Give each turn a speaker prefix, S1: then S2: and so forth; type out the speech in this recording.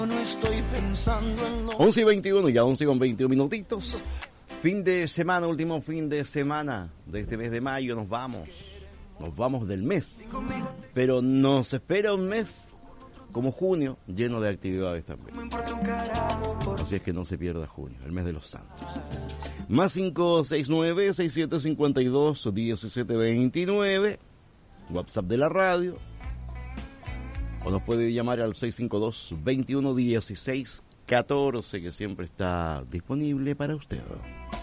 S1: No estoy pensando en
S2: 11:21, ya 11:21 minutitos. Fin de semana, último fin de semana de este mes de mayo, nos vamos del mes, pero nos espera un mes como junio lleno de actividades también, así es que no se pierda junio, el mes de los santos. Más 569-6752-1729, WhatsApp de la radio, o nos puede llamar al 652-211614, que siempre está disponible para usted.